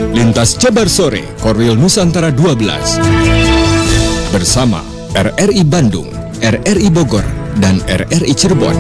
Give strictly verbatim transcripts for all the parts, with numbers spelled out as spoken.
Lintas Jabar Sore, Korwil Nusantara dua belas. Bersama R R I Bandung, R R I Bogor, dan R R I Cirebon.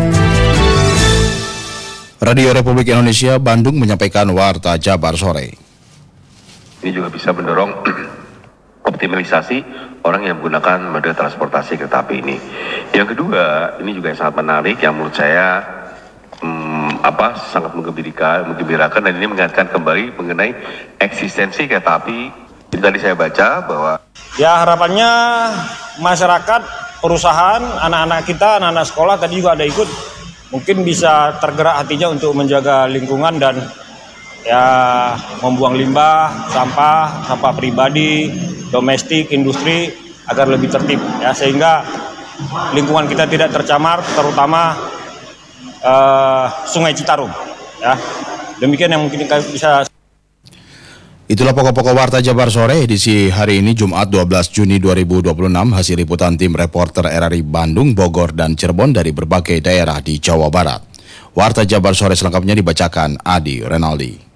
Radio Republik Indonesia Bandung menyampaikan Warta Jabar Sore. Ini juga bisa mendorong optimalisasi orang yang menggunakan moda transportasi kereta api ini. Yang kedua, ini juga sangat menarik yang menurut saya hmm, apa sangat menggembirakan, menggembirakan dan ini mengingatkan kembali mengenai eksistensi kereta api. Jadi tadi saya baca bahwa ya harapannya masyarakat, perusahaan, anak-anak kita, anak-anak sekolah tadi juga ada ikut, mungkin bisa tergerak hatinya untuk menjaga lingkungan dan ya membuang limbah, sampah, sampah pribadi, domestik, industri agar lebih tertib ya sehingga lingkungan kita tidak tercemar, terutama uh, Sungai Citarum ya. Demikian yang mungkin kita bisa. Itulah pokok-pokok Warta Jabar Sore edisi hari ini Jumat dua belas Juni dua ribu dua puluh enam, hasil liputan tim reporter R R I Bandung, Bogor, dan Cirebon dari berbagai daerah di Jawa Barat. Warta Jabar Sore selengkapnya dibacakan Adi Renaldi.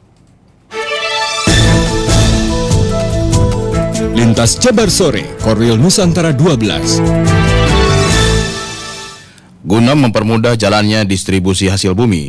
Lintas Jabar Sore, Korwil Nusantara dua belas. Guna mempermudah jalannya distribusi hasil bumi,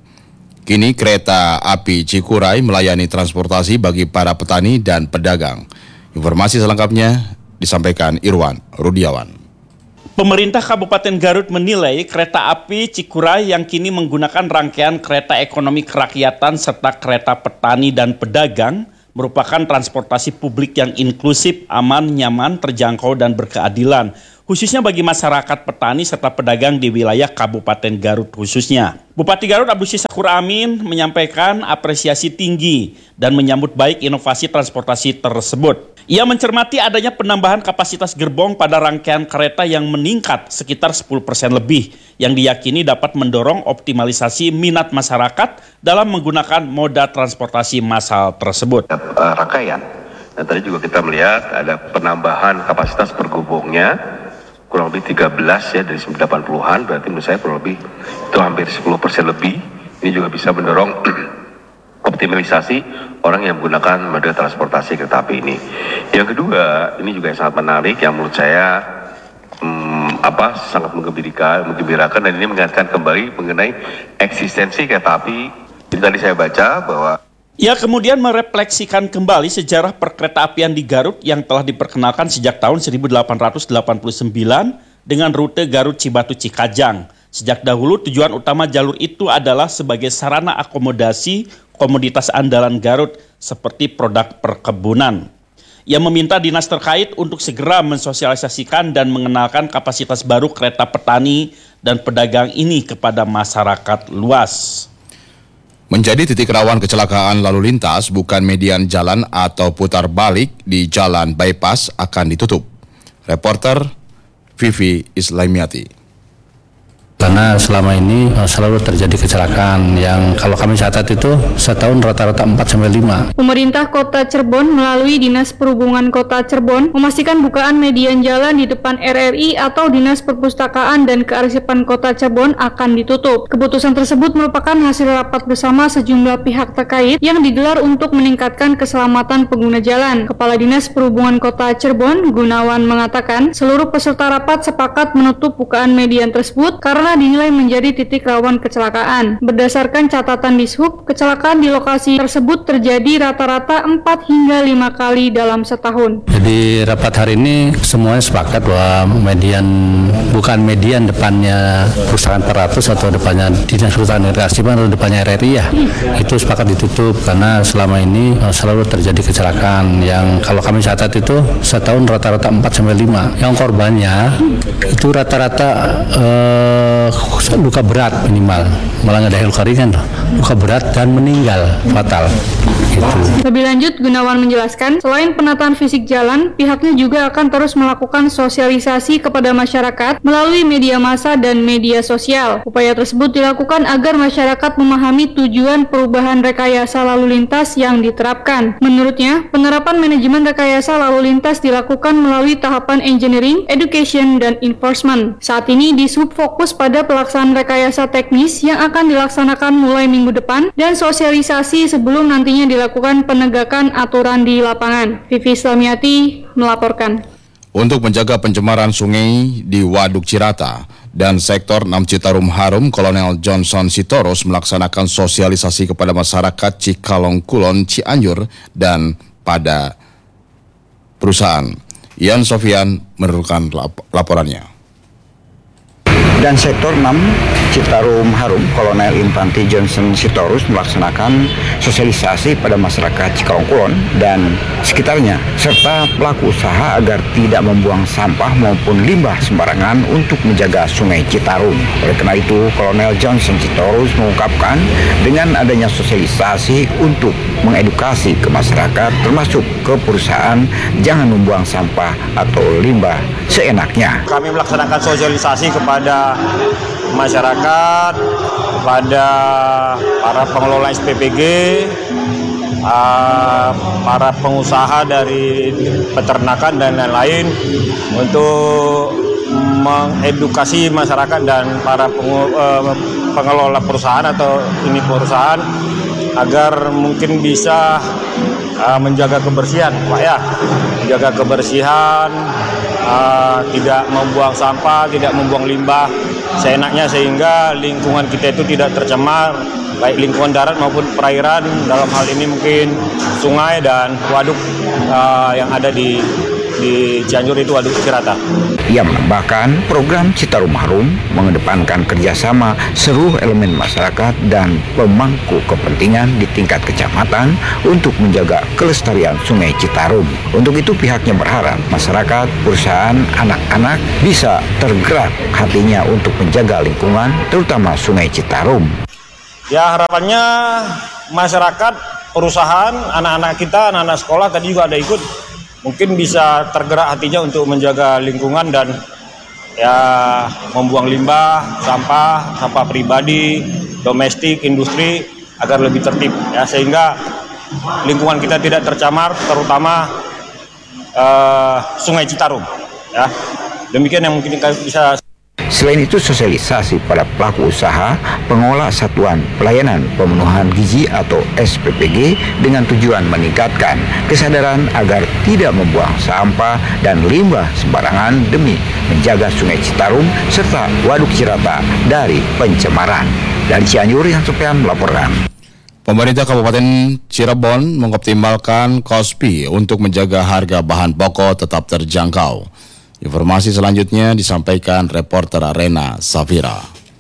kini kereta api Cikuray melayani transportasi bagi para petani dan pedagang. Informasi selengkapnya disampaikan Irwan Rudiawan. Pemerintah Kabupaten Garut menilai kereta api Cikuray yang kini menggunakan rangkaian kereta ekonomi kerakyatan serta kereta petani dan pedagang merupakan transportasi publik yang inklusif, aman, nyaman, terjangkau, dan berkeadilan, khususnya bagi masyarakat petani serta pedagang di wilayah Kabupaten Garut khususnya. Bupati Garut Abdul Syakur Amin menyampaikan apresiasi tinggi dan menyambut baik inovasi transportasi tersebut. Ia mencermati adanya penambahan kapasitas gerbong pada rangkaian kereta yang meningkat sekitar sepuluh persen lebih, yang diyakini dapat mendorong optimalisasi minat masyarakat dalam menggunakan moda transportasi massal tersebut. Uh, rangkaian, dan tadi juga kita melihat ada penambahan kapasitas per gerbongnya kurang lebih tiga belas ya dari delapan puluhan, berarti menurut saya kurang lebih itu hampir sepuluh persen lebih. Ini juga bisa mendorong optimalisasi orang yang menggunakan moda transportasi kereta api ini. Yang kedua, ini juga sangat menarik yang menurut saya hmm, apa sangat menggembirakan, menggembirakan dan ini mengingatkan kembali mengenai eksistensi kereta api. Jadi tadi saya baca bahwa ia kemudian merefleksikan kembali sejarah perkeretaapian di Garut yang telah diperkenalkan sejak tahun seribu delapan ratus delapan puluh sembilan dengan rute Garut Cibatu Cikajang. Sejak dahulu tujuan utama jalur itu adalah sebagai sarana akomodasi komoditas andalan Garut seperti produk perkebunan. Ia meminta dinas terkait untuk segera mensosialisasikan dan mengenalkan kapasitas baru kereta petani dan pedagang ini kepada masyarakat luas. Menjadi titik rawan kecelakaan lalu lintas, bukan median jalan atau putar balik di jalan bypass akan ditutup. Reporter Vivi Islamiati. Karena selama ini selalu terjadi kecelakaan yang kalau kami catat itu setahun rata-rata empat sampai lima. Pemerintah Kota Cirebon melalui Dinas Perhubungan Kota Cirebon memastikan bukaan median jalan di depan R R I atau Dinas Perpustakaan dan Kearsipan Kota Cirebon akan ditutup. Keputusan tersebut merupakan hasil rapat bersama sejumlah pihak terkait yang digelar untuk meningkatkan keselamatan pengguna jalan. Kepala Dinas Perhubungan Kota Cirebon, Gunawan, mengatakan seluruh peserta rapat sepakat menutup bukaan median tersebut karena dinilai menjadi titik rawan kecelakaan. Berdasarkan catatan Dishub, kecelakaan di lokasi tersebut terjadi rata-rata empat hingga lima kali dalam setahun. Jadi rapat hari ini semuanya sepakat bahwa median, bukan median depannya perusahaan empat ratus atau depannya Dinas Perhubungan Kearsipan atau depannya R R I ya, itu sepakat ditutup karena selama ini selalu terjadi kecelakaan yang kalau kami catat itu setahun rata-rata empat sampai lima. Yang korbannya itu rata-rata eh, luka berat minimal, malah nggak ada luka ringan, luka berat dan meninggal fatal. Gitu. Lebih lanjut, Gunawan menjelaskan, selain penataan fisik jalan, pihaknya juga akan terus melakukan sosialisasi kepada masyarakat melalui media massa dan media sosial. Upaya tersebut dilakukan agar masyarakat memahami tujuan perubahan rekayasa lalu lintas yang diterapkan. Menurutnya, penerapan manajemen rekayasa lalu lintas dilakukan melalui tahapan engineering, education, dan enforcement. Saat ini Dishub fokus pada pada pelaksanaan rekayasa teknis yang akan dilaksanakan mulai minggu depan dan sosialisasi sebelum nantinya dilakukan penegakan aturan di lapangan. Vivi Islamiati melaporkan. Untuk menjaga pencemaran sungai di Waduk Cirata dan sektor enam Citarum Harum, Kolonel Johnson Sitorus melaksanakan sosialisasi kepada masyarakat Cikalong Kulon, Cianjur dan pada perusahaan. Ian Sofian meneruskan lap- laporannya. Dan sektor enam Citarum Harum, Kolonel Infantri Johnson Sitorus melaksanakan sosialisasi pada masyarakat Cikalong Kulon dan sekitarnya serta pelaku usaha agar tidak membuang sampah maupun limbah sembarangan untuk menjaga Sungai Citarum. Oleh karena itu, Kolonel Johnson Sitorus mengungkapkan dengan adanya sosialisasi untuk mengedukasi ke masyarakat termasuk ke perusahaan jangan membuang sampah atau limbah seenaknya. Kami melaksanakan sosialisasi kepada masyarakat, kepada para pengelola S P P G, uh, para pengusaha dari peternakan dan lain-lain untuk mengedukasi masyarakat dan para pengu- uh, pengelola perusahaan atau ini perusahaan agar mungkin bisa uh, menjaga kebersihan, Pak ya, menjaga kebersihan, uh, tidak membuang sampah, tidak membuang limbah seenaknya sehingga lingkungan kita itu tidak tercemar, baik lingkungan darat maupun perairan, dalam hal ini mungkin sungai dan waduk uh, yang ada di di Cianjur itu Waduk Cirata. Ia menambahkan program Citarum Harum mengedepankan kerjasama seluruh elemen masyarakat dan pemangku kepentingan di tingkat kecamatan untuk menjaga kelestarian Sungai Citarum. Untuk itu pihaknya berharap masyarakat, perusahaan, anak-anak bisa tergerak hatinya untuk menjaga lingkungan, terutama Sungai Citarum. Ya, harapannya masyarakat, perusahaan, anak-anak kita, anak-anak sekolah tadi juga ada ikut, mungkin bisa tergerak hatinya untuk menjaga lingkungan dan ya membuang limbah, sampah, sampah pribadi, domestik, industri agar lebih tertib ya, sehingga lingkungan kita tidak tercemar, terutama uh, Sungai Citarum ya. Demikian yang mungkin kita bisa. Selain itu, sosialisasi pada pelaku usaha, pengolah satuan pelayanan pemenuhan gizi atau S P P G dengan tujuan meningkatkan kesadaran agar tidak membuang sampah dan limbah sembarangan demi menjaga Sungai Citarum serta Waduk Cirata dari pencemaran. Dari Cianjur, Yang Sofian melaporkan. Pemerintah Kabupaten Cirebon mengoptimalkan Kospi untuk menjaga harga bahan pokok tetap terjangkau. Informasi selanjutnya disampaikan reporter Rena Safira.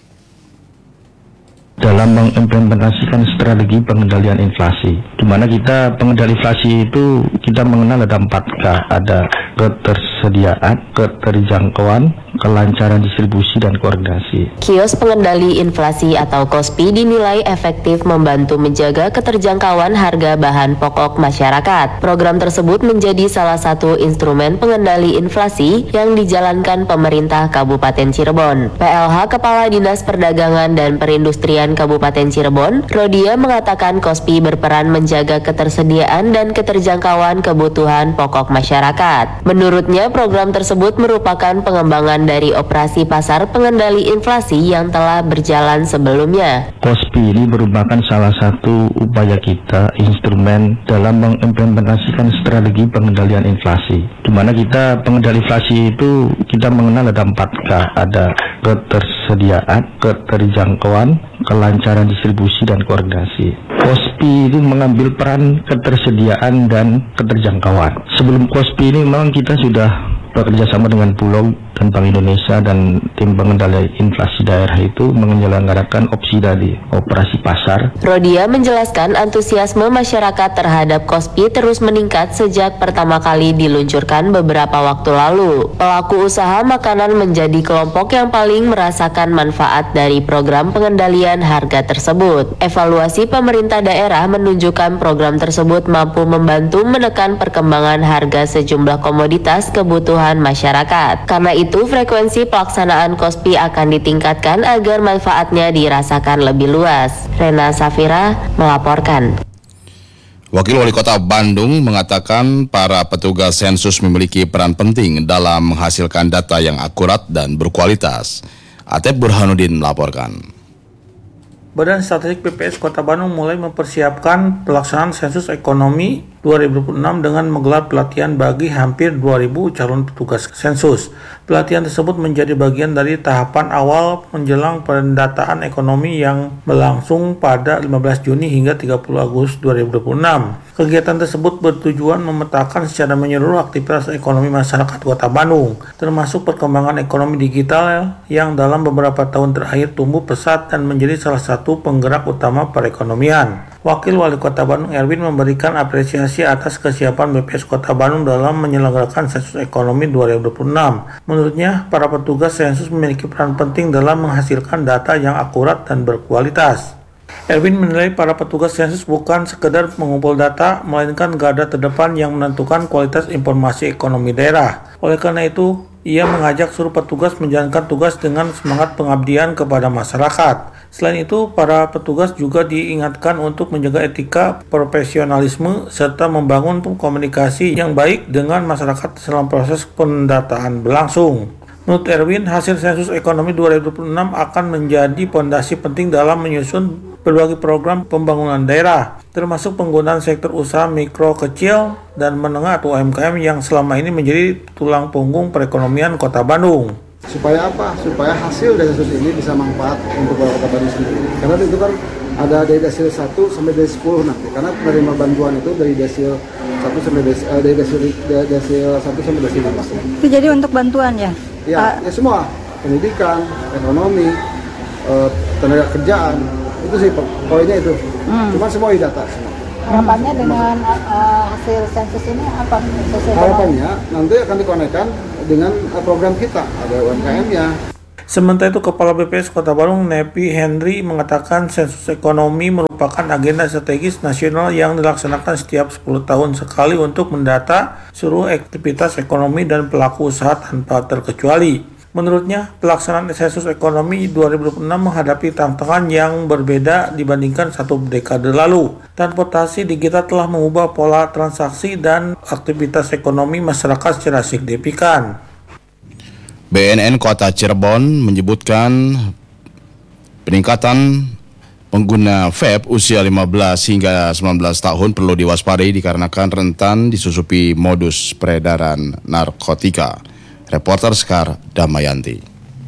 Dalam mengimplementasikan strategi pengendalian inflasi, di mana kita pengendali inflasi itu kita mengenal ada empat K, ada ketersediaan, keterjangkauan, kelancaran distribusi, dan koordinasi. Kios pengendali inflasi atau Kospi dinilai efektif membantu menjaga keterjangkauan harga bahan pokok masyarakat. Program tersebut menjadi salah satu instrumen pengendali inflasi yang dijalankan pemerintah Kabupaten Cirebon. P L H Kepala Dinas Perdagangan dan Perindustrian Kabupaten Cirebon, Rodia, mengatakan Kospi berperan menjaga ketersediaan dan keterjangkauan kebutuhan pokok masyarakat. Menurutnya, program tersebut merupakan pengembangan dari operasi pasar pengendali inflasi yang telah berjalan sebelumnya. Kospi ini merupakan salah satu upaya kita, instrumen dalam mengimplementasikan strategi pengendalian inflasi, di mana kita pengendali inflasi itu kita mengenal ada empat K, ada ketersediaan, keterjangkauan, kelancaran distribusi, dan koordinasi. Kospi ini mengambil peran ketersediaan dan keterjangkauan. Sebelum Kospi ini memang kita sudah bekerja sama dengan Bulog dan Bank Indonesia dan tim pengendali inflasi daerah itu menyelenggarakan opsi dari operasi pasar. Rodia menjelaskan antusiasme masyarakat terhadap Kospi terus meningkat sejak pertama kali diluncurkan beberapa waktu lalu. Pelaku usaha makanan menjadi kelompok yang paling merasakan manfaat dari program pengendalian harga tersebut. Evaluasi pemerintah daerah menunjukkan program tersebut mampu membantu menekan perkembangan harga sejumlah komoditas kebutuhan masyarakat. Karena itu, frekuensi pelaksanaan Kospi akan ditingkatkan agar manfaatnya dirasakan lebih luas. Rena Safira melaporkan. Wakil Wali Kota Bandung mengatakan para petugas sensus memiliki peran penting dalam menghasilkan data yang akurat dan berkualitas. Atep Burhanuddin melaporkan. Badan Statistik B P S Kota Bandung mulai mempersiapkan pelaksanaan sensus ekonomi dua ribu dua puluh enam dengan menggelar pelatihan bagi hampir dua ribu calon petugas sensus. Pelatihan tersebut menjadi bagian dari tahapan awal menjelang pendataan ekonomi yang berlangsung pada lima belas Juni hingga tiga puluh Agustus dua ribu dua puluh enam. Kegiatan tersebut bertujuan memetakan secara menyeluruh aktivitas ekonomi masyarakat Kota Bandung, termasuk perkembangan ekonomi digital yang dalam beberapa tahun terakhir tumbuh pesat dan menjadi salah satu penggerak utama perekonomian. Wakil Wali Kota Bandung Erwin memberikan apresiasi atas kesiapan B P S Kota Bandung dalam menyelenggarakan sensus ekonomi dua ribu dua puluh enam. Menurutnya, para petugas sensus memiliki peran penting dalam menghasilkan data yang akurat dan berkualitas. Erwin menilai para petugas sensus bukan sekedar mengumpul data, melainkan garda terdepan yang menentukan kualitas informasi ekonomi daerah. Oleh karena itu, ia mengajak seluruh petugas menjalankan tugas dengan semangat pengabdian kepada masyarakat. Selain itu, para petugas juga diingatkan untuk menjaga etika, profesionalisme, serta membangun komunikasi yang baik dengan masyarakat selama proses pendataan berlangsung. Menurut Erwin, hasil sensus ekonomi dua ribu dua puluh enam akan menjadi fondasi penting dalam menyusun berbagai program pembangunan daerah, termasuk penggunaan sektor usaha mikro, kecil, dan menengah atau U M K M yang selama ini menjadi tulang punggung perekonomian Kota Bandung. Supaya apa? Supaya hasil dari sensus ini bisa manfaat untuk Kota Bandung sendiri. Karena itu kan ada dari desil satu sampai desil sepuluh nanti. Karena penerima bantuan itu dari desil satu sampai desil, eh, dari desil, desil satu sampai desil lima. Itu jadi untuk bantuan ya? Ya, uh, ya semua. Pendidikan, ekonomi, uh, tenaga kerjaan. Itu sih poinnya itu. Hmm. Cuma semua di data semua. Harapannya dengan uh, hasil sensus ini apa? Harapannya nanti akan dikonekkan dengan program kita, ada U M K M-nya. Sementara itu, Kepala B P S Kota Bandung Nepi Henry mengatakan sensus ekonomi merupakan agenda strategis nasional yang dilaksanakan setiap sepuluh tahun sekali untuk mendata seluruh aktivitas ekonomi dan pelaku usaha tanpa terkecuali. Menurutnya, pelaksanaan sensus ekonomi dua ribu dua puluh enam menghadapi tantangan yang berbeda dibandingkan satu dekade lalu. Transportasi digital telah mengubah pola transaksi dan aktivitas ekonomi masyarakat secara signifikan. B N N Kota Cirebon menyebutkan peningkatan pengguna vape usia lima belas hingga sembilan belas tahun perlu diwaspadai dikarenakan rentan disusupi modus peredaran narkotika. Reporter Sekar Damayanti.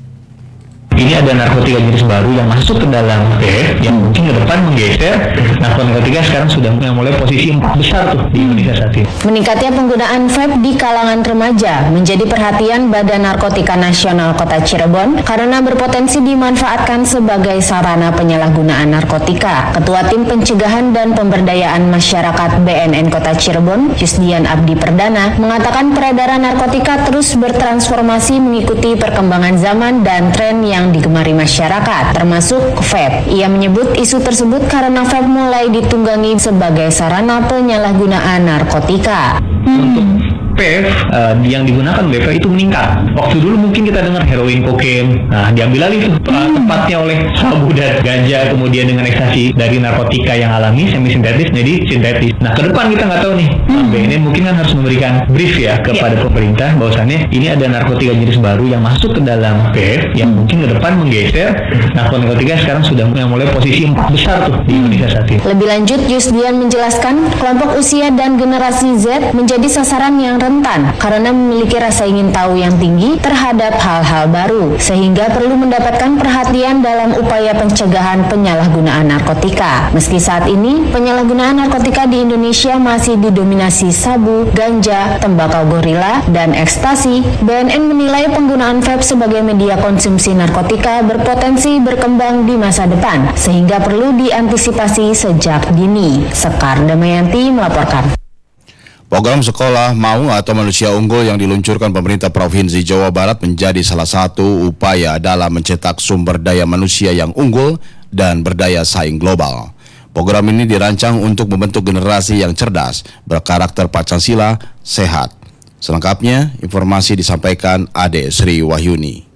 Ini ada narkotika jenis baru yang masuk ke dalam vape yang mungkin ke depan menggeser narkotika sekarang sudah mulai posisi empat besar tuh di Indonesia saat ini. Meningkatnya penggunaan vape di kalangan remaja menjadi perhatian Badan Narkotika Nasional Kota Cirebon karena berpotensi dimanfaatkan sebagai sarana penyalahgunaan narkotika. Ketua Tim Pencegahan dan Pemberdayaan Masyarakat B N N Kota Cirebon, Yusdian Abdi Perdana, mengatakan peredaran narkotika terus bertransformasi mengikuti perkembangan zaman dan tren yang digemari masyarakat, termasuk vape. Ia menyebut isu tersebut karena vape mulai ditunggangi sebagai sarana penyalahgunaan narkotika. Hmm. Vape uh, yang digunakan vape itu meningkat. Waktu dulu mungkin kita dengar heroin, kokain, nah diambil alih tuh uh, tepatnya oleh sabu dan ganja, kemudian dengan ekstasi dari narkotika yang alami semi sintetis jadi sintetis. Nah ke depan kita nggak tahu nih, hmm. B N N mungkin kan harus memberikan brief ya kepada yeah. pemerintah bahwasannya ini ada narkotika jenis baru yang masuk ke dalam vape yang mungkin ke depan menggeser narkotika sekarang sudah mulai posisi empat besar tuh di Indonesia saat ini. Lebih lanjut, Yusdian menjelaskan kelompok usia dan generasi Z menjadi sasaran yang rentan karena memiliki rasa ingin tahu yang tinggi terhadap hal-hal baru sehingga perlu mendapatkan perhatian dalam upaya pencegahan penyalahgunaan narkotika. Meski saat ini penyalahgunaan narkotika di Indonesia masih didominasi sabu, ganja, tembakau gorila, dan ekstasi, B N N menilai penggunaan vape sebagai media konsumsi narkotika berpotensi berkembang di masa depan sehingga perlu diantisipasi sejak dini. Sekar Damayanti melaporkan. Program Sekolah Mau atau Manusia Unggul yang diluncurkan pemerintah Provinsi Jawa Barat menjadi salah satu upaya dalam mencetak sumber daya manusia yang unggul dan berdaya saing global. Program ini dirancang untuk membentuk generasi yang cerdas, berkarakter Pancasila, sehat. Selengkapnya, informasi disampaikan Ade Sri Wahyuni.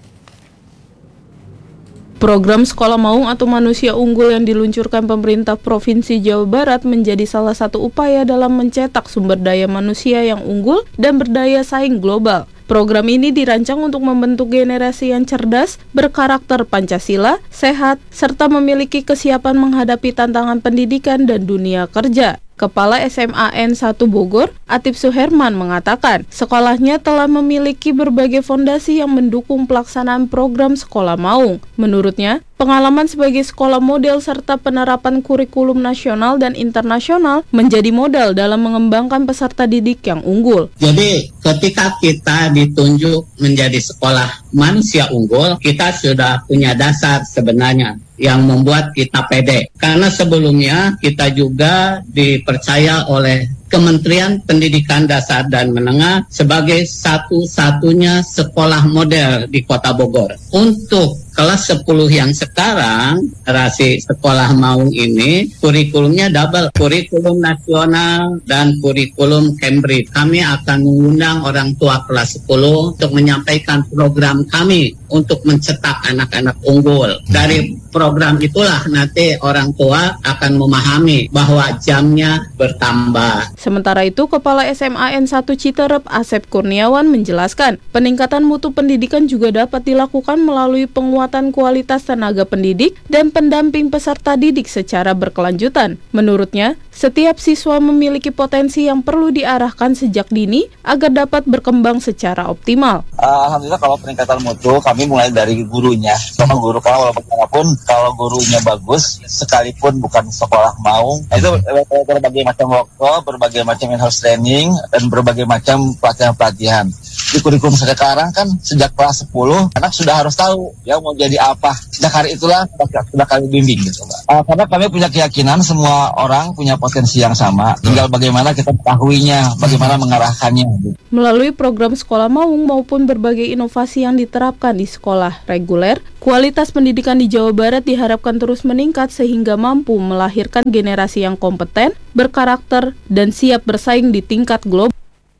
Program Sekolah Maung atau Manusia Unggul yang diluncurkan pemerintah Provinsi Jawa Barat menjadi salah satu upaya dalam mencetak sumber daya manusia yang unggul dan berdaya saing global. Program ini dirancang untuk membentuk generasi yang cerdas, berkarakter Pancasila, sehat, serta memiliki kesiapan menghadapi tantangan pendidikan dan dunia kerja. Kepala S M A N satu Bogor, Atip Suherman mengatakan, sekolahnya telah memiliki berbagai fondasi yang mendukung pelaksanaan program Sekolah Maung. Menurutnya, pengalaman sebagai sekolah model serta penerapan kurikulum nasional dan internasional menjadi modal dalam mengembangkan peserta didik yang unggul. Jadi ketika kita ditunjuk menjadi sekolah manusia unggul, kita sudah punya dasar sebenarnya yang membuat kita pede. Karena sebelumnya kita juga dipercaya oleh Kementerian Pendidikan Dasar dan Menengah sebagai satu-satunya sekolah model di Kota Bogor. Untuk kelas sepuluh yang sekarang, rasi Sekolah Maung ini, kurikulumnya double, kurikulum nasional dan kurikulum Cambridge. Kami akan mengundang orang tua kelas sepuluh untuk menyampaikan program kami untuk mencetak anak-anak unggul. Dari program itulah nanti orang tua akan memahami bahwa jamnya bertambah. Sementara itu, Kepala S M A N satu Citerep, Asep Kurniawan menjelaskan, peningkatan mutu pendidikan juga dapat dilakukan melalui penguatan kualitas tenaga pendidik dan pendamping peserta didik secara berkelanjutan. Menurutnya, setiap siswa memiliki potensi yang perlu diarahkan sejak dini agar dapat berkembang secara optimal. Alhamdulillah kalau peningkatan mutu kami mulai dari gurunya. Sama guru, karena walaupun kalau gurunya bagus, sekalipun bukan sekolah Maung, itu berbagai macam workshop, berbagai macam in-house training, dan berbagai macam pelatihan-pelatihan. Di kurikulum sekarang kan sejak kelas sepuluh, anak sudah harus tahu ya mau jadi apa. Sejak hari itulah sudah kami bimbing gitu, Pak. Uh, karena kami punya keyakinan semua orang punya potensi yang sama, tinggal bagaimana kita mengetahuinya, bagaimana mengarahkannya. Gitu. Melalui program Sekolah Maung maupun berbagai inovasi yang diterapkan di sekolah reguler, kualitas pendidikan di Jawa Barat diharapkan terus meningkat sehingga mampu melahirkan generasi yang kompeten, berkarakter, dan siap bersaing di tingkat global.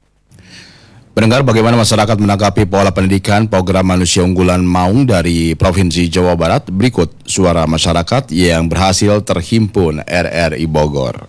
Pendengar, bagaimana masyarakat menanggapi pola pendidikan program manusia unggulan Maung dari Provinsi Jawa Barat? Berikut suara masyarakat yang berhasil terhimpun R R I Bogor.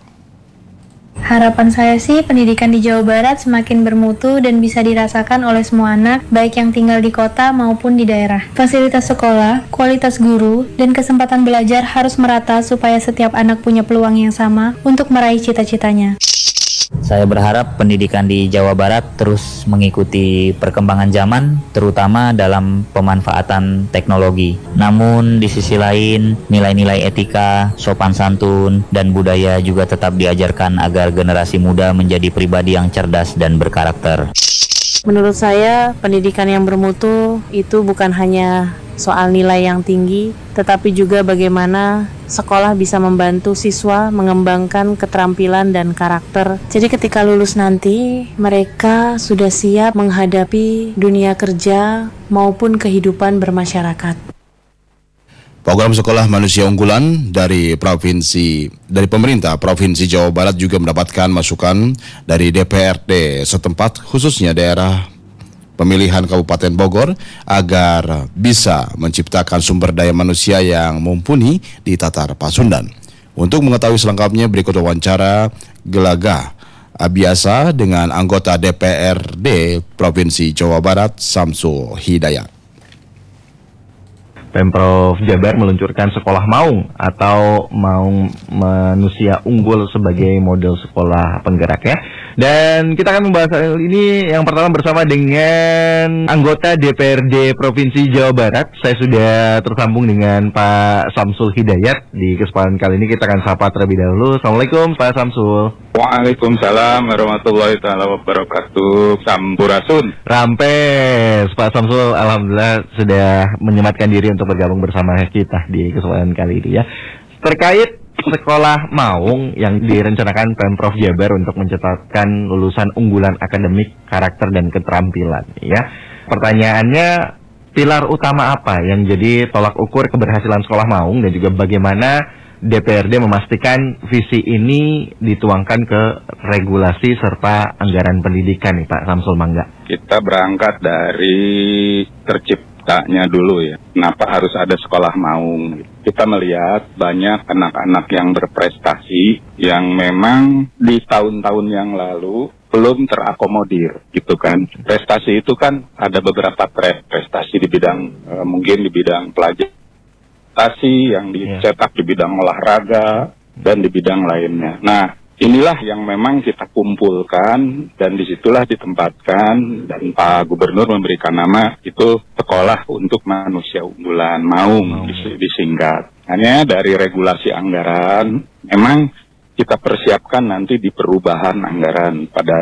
Harapan saya sih pendidikan di Jawa Barat semakin bermutu dan bisa dirasakan oleh semua anak, baik yang tinggal di kota maupun di daerah. Fasilitas sekolah, kualitas guru, dan kesempatan belajar harus merata supaya setiap anak punya peluang yang sama untuk meraih cita-citanya. Saya berharap pendidikan di Jawa Barat terus mengikuti perkembangan zaman, terutama dalam pemanfaatan teknologi. Namun di sisi lain, nilai-nilai etika, sopan santun, dan budaya juga tetap diajarkan agar generasi muda menjadi pribadi yang cerdas dan berkarakter. Menurut saya, pendidikan yang bermutu itu bukan hanya soal nilai yang tinggi, tetapi juga bagaimana sekolah bisa membantu siswa mengembangkan keterampilan dan karakter. Jadi ketika lulus nanti, mereka sudah siap menghadapi dunia kerja maupun kehidupan bermasyarakat. Program Sekolah Manusia Unggulan dari provinsi dari pemerintah Provinsi Jawa Barat juga mendapatkan masukan dari D P R D setempat, khususnya daerah pemilihan Kabupaten Bogor, agar bisa menciptakan sumber daya manusia yang mumpuni di Tatar Pasundan. Untuk mengetahui selengkapnya, berikut wawancara Gelagah Abiasa dengan anggota D P R D Provinsi Jawa Barat, Samsul Hidayat. Pemprov Jabar meluncurkan Sekolah Maung atau Maung Manusia Unggul sebagai model sekolah penggerak ya. Dan kita akan membahas hal ini yang pertama bersama dengan anggota D P R D Provinsi Jawa Barat. Saya sudah tersambung dengan Pak Samsul Hidayat. Di kesempatan kali ini kita akan sapa terlebih dahulu. Assalamualaikum Pak Samsul. Waalaikumsalam warahmatullahi taala wabarakatuh. Sampurasun. Rampes Pak Samsul, alhamdulillah sudah menyematkan diri untuk bergabung bersama kita di kesempatan kali ini ya. Terkait Sekolah Maung yang direncanakan Pemprov Jabar untuk mencetakkan lulusan unggulan akademik, karakter, dan keterampilan ya. Pertanyaannya, pilar utama apa yang jadi tolak ukur keberhasilan Sekolah Maung dan juga bagaimana D P R D memastikan visi ini dituangkan ke regulasi serta anggaran pendidikan nih Pak Samsul Mangga? Kita berangkat dari terciptanya dulu ya. Kenapa harus ada Sekolah Maung? Kita melihat banyak anak-anak yang berprestasi yang memang di tahun-tahun yang lalu belum terakomodir gitu kan. Prestasi itu kan ada beberapa tren, prestasi di bidang uh, mungkin di bidang pelajaran, prestasi yang dicetak di bidang olahraga dan di bidang lainnya. Nah, inilah yang memang kita kumpulkan dan disitulah ditempatkan, dan Pak Gubernur memberikan nama itu Sekolah untuk Manusia Unggulan, MAUNG disingkat. Hanya dari regulasi anggaran memang kita persiapkan nanti di perubahan anggaran pada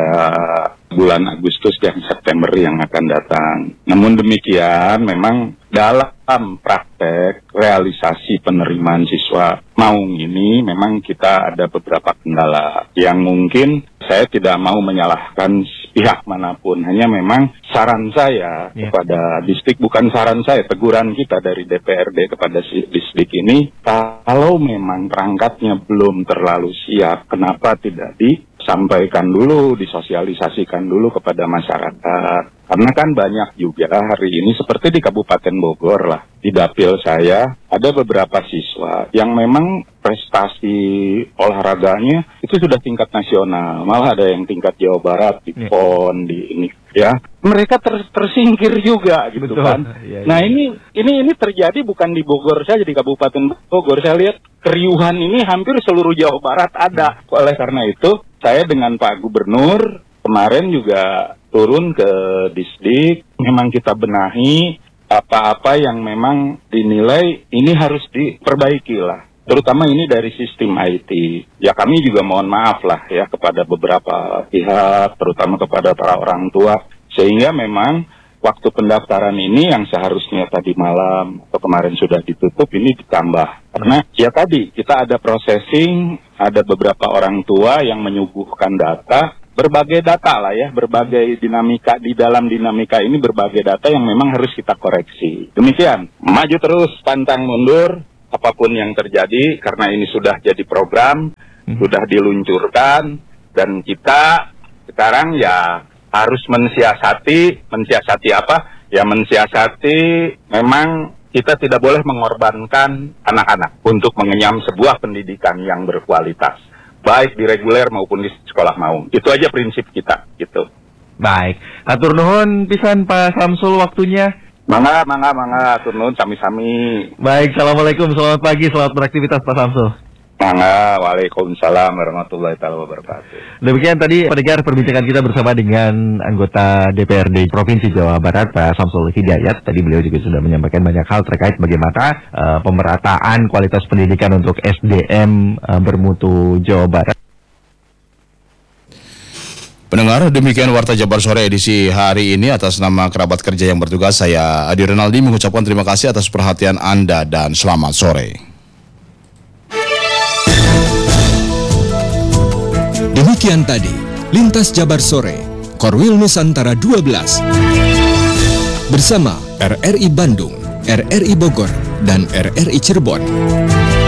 bulan Agustus dan September yang akan datang. Namun demikian memang dalam praktek realisasi penerimaan siswa MAUNG ini memang kita ada beberapa kendala yang mungkin saya tidak mau menyalahkan pihak manapun, hanya memang saran saya yeah. kepada distrik, bukan saran saya, teguran kita dari D P R D kepada si distrik ini, kalau memang perangkatnya belum terlalu siap, kenapa tidak disampaikan dulu, disosialisasikan dulu kepada masyarakat. Karena kan banyak juga hari ini seperti di Kabupaten Bogor lah, di dapil saya ada beberapa siswa yang memang prestasi olahraganya itu sudah tingkat nasional, malah ada yang tingkat Jawa Barat di P O N, di ini ya. Mereka ter tersingkir juga gitu. Betul. Kan. Ya, ya. Nah ini ini ini terjadi bukan di Bogor saja, di Kabupaten Bogor. Saya lihat keriuhan ini hampir seluruh Jawa Barat ada. Oleh karena itu saya dengan Pak Gubernur kemarin juga turun ke distrik, memang kita benahi apa-apa yang memang dinilai ini harus diperbaiki lah. Terutama ini dari sistem I T. Ya kami juga mohon maaf lah ya kepada beberapa pihak, terutama kepada para orang tua. Sehingga memang waktu pendaftaran ini yang seharusnya tadi malam atau kemarin sudah ditutup ini ditambah. Karena ya tadi kita ada processing, ada beberapa orang tua yang menyuguhkan data, berbagai data lah ya, berbagai dinamika, di dalam dinamika ini berbagai data yang memang harus kita koreksi. Demikian, maju terus, pantang mundur, apapun yang terjadi, karena ini sudah jadi program, hmm. sudah diluncurkan, dan kita sekarang ya harus mensiasati, mensiasati apa? Ya mensiasati memang kita tidak boleh mengorbankan anak-anak untuk mengenyam sebuah pendidikan yang berkualitas, baik di reguler maupun di sekolah MAUNG. Itu aja prinsip kita, gitu. Baik, atur nuhun pisan Pak Samsul waktunya. Mangga, mangga, mangga, atur nuhun sami-sami. Baik, assalamualaikum, selamat pagi, selamat beraktivitas Pak Samsul. Mangga, waalaikumsalam warahmatullahi wabarakatuh. Demikian tadi pendengar perbincangan kita bersama dengan anggota D P R D Provinsi Jawa Barat Pak Samsul Hidayat. Tadi beliau juga sudah menyampaikan banyak hal terkait bagaimana uh, pemerataan kualitas pendidikan untuk S D M uh, bermutu Jawa Barat. Pendengar, demikian Warta Jabar Sore edisi hari ini. Atas nama kerabat kerja yang bertugas, saya Adi Renaldi mengucapkan terima kasih atas perhatian Anda dan selamat sore. Demikian tadi, Lintas Jabar Sore, Korwil Nusantara dua belas. Bersama R R I Bandung, R R I Bogor, dan R R I Cirebon.